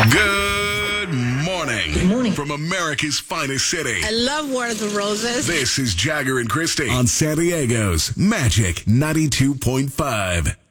Good morning. Good morning. From America's finest city. I love War of the Roses. This is Jagger and Christy on San Diego's Magic 92.5.